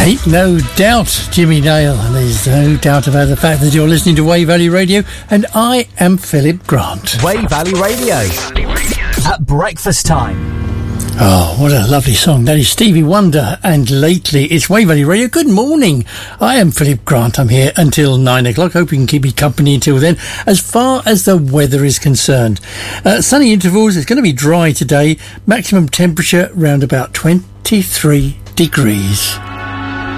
Ain't no doubt, Jimmy Nail, and there's no doubt about the fact that you're listening to Wave Valley Radio, and I am Philip Grant. Wave Valley Radio at breakfast time. Oh, what a lovely song. That is Stevie Wonder, and lately it's Wave Valley Radio. Good morning. I am Philip Grant. I'm here until 9 o'clock. Hope you can keep me company until then. As far as the weather is concerned, sunny intervals. It's going to be dry today. Maximum temperature around about 23 degrees.